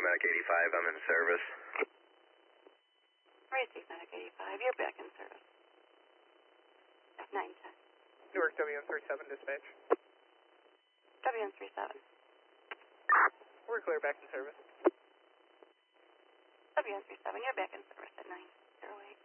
Medic 85, I'm in service. Racing Medic 85, you're back in service. At 910. Newark WN37 dispatch. WN37. We're clear, back in service. WN37, you're back in service at 908.